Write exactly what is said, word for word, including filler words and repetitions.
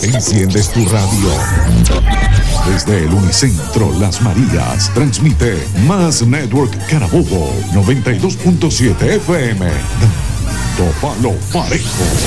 Enciendes tu radio. Desde el Unicentro Las Marías, transmite Más Network Carabobo, noventa y dos punto siete F M. Dando palo parejo.